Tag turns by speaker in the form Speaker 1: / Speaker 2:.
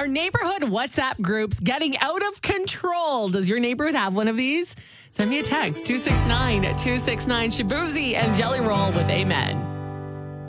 Speaker 1: Our neighborhood WhatsApp groups getting out of control. Does your neighborhood have one of these? Send me a text, 269-269. Shabuzi and Jelly Roll with Amen.